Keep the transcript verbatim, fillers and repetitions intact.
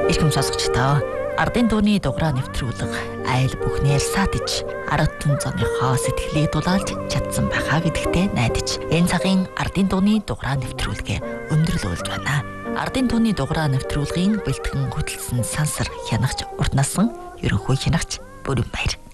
Эрхэм сонсогчдоо ардын дууны дугаараа нэвтрүүлэг айл бүхнээр саатж арга түмэн зооныхоо сэтгэлийг дулаалж чадсан байхаа гэдэгтээ найдаж энэ цагийн ардын дууны дугаараа нэвтрүүлгээ өндөрлүүлж байна. Ардын дууны дугаараа нэвтрүүлгийн бэлтгэн хөтөлсөн сансар хянагч урт насан ерөнхий хянагч Бүрэн Баяр.